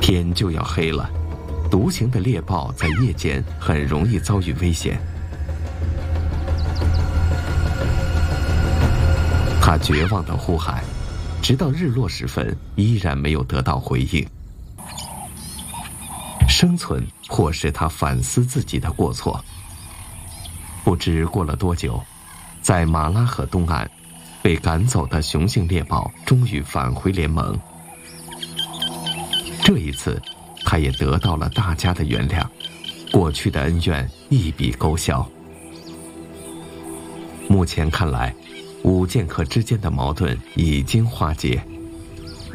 天就要黑了，独行的猎豹在夜间很容易遭遇危险。他绝望地呼喊，直到日落时分，依然没有得到回应。生存迫使他反思自己的过错。不知过了多久，在马拉河东岸，被赶走的雄性猎豹终于返回联盟。这一次，他也得到了大家的原谅，过去的恩怨一笔勾销。目前看来，五剑客之间的矛盾已经化解。